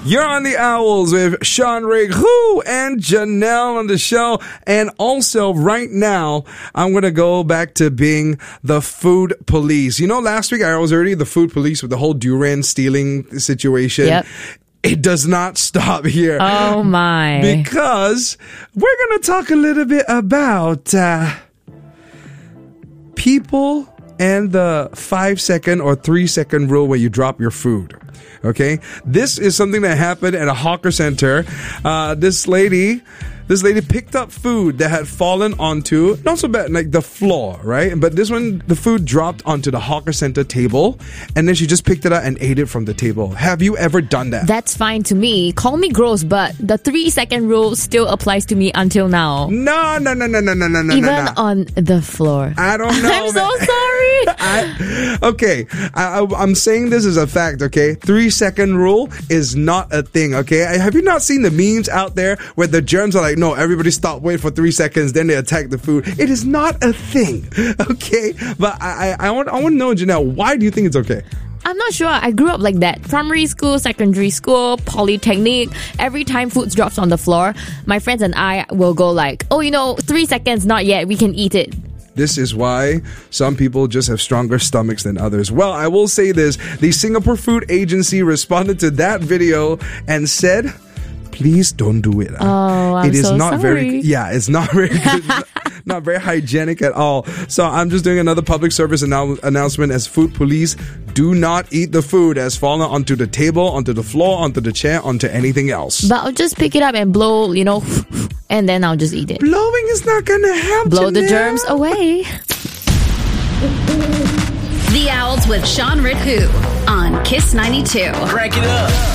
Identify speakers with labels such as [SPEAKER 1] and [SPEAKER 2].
[SPEAKER 1] You're on the Owls with Sean Righu and Janelle on the show. And also, right now, I'm going to go back to being the food police. You know, last week I was already the food police with the whole durian stealing situation.
[SPEAKER 2] Yep.
[SPEAKER 1] It does not stop here.
[SPEAKER 2] Oh, my.
[SPEAKER 1] Because we're going to talk a little bit about people and the 5-second or 3-second rule where you drop your food. Okay, this is something that happened at a hawker center. This lady picked up food that had fallen onto, not so bad, like the floor, right? But this one, the food dropped onto the hawker center table, and then she just picked it up and ate it from the table. Have you ever done that?
[SPEAKER 2] That's fine to me. Call me gross, but the 3-second rule still applies to me until now.
[SPEAKER 1] No.
[SPEAKER 2] Even on the floor.
[SPEAKER 1] I don't know.
[SPEAKER 2] I'm so sorry.
[SPEAKER 1] I'm saying this as a fact, okay? 3-second rule is not a thing, okay? Have you not seen the memes out there where the germs are like, no, everybody stop, wait for 3 seconds, then they attack the food? It is not a thing, okay? But I want to know, Janelle, why do you think it's okay?
[SPEAKER 2] I'm not sure. I grew up like that. Primary school, secondary school, polytechnic. Every time food drops on the floor, my friends and I will go like, 3 seconds, not yet, we can eat it.
[SPEAKER 1] This is why some people just have stronger stomachs than others. Well, I will say this. The Singapore Food Agency responded to that video and said, please don't do it.
[SPEAKER 2] Oh, I'm
[SPEAKER 1] it is
[SPEAKER 2] so
[SPEAKER 1] not
[SPEAKER 2] sorry.
[SPEAKER 1] It's not very good. Not very hygienic at all. So I'm just doing another public service announcement as food police. Do not eat the food as fallen onto the table, onto the floor, onto the chair, onto anything else.
[SPEAKER 2] But I'll just pick it up and blow, and then I'll just eat it.
[SPEAKER 1] Blowing is not going to help.
[SPEAKER 2] Blow
[SPEAKER 1] Janelle.
[SPEAKER 2] the germs away.
[SPEAKER 3] The Owls with Sean Righu on Kiss 92.
[SPEAKER 4] Crank it up.